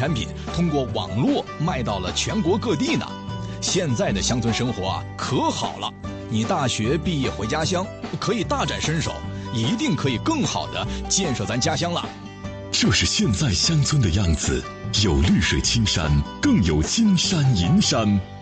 产品通过网络卖到了全国各地呢。现在的乡村生活啊，可好了！你大学毕业回家乡，可以大展身手，一定可以更好的建设咱家乡了。 这是现在乡村的样子，有绿水青山，更有金山银山。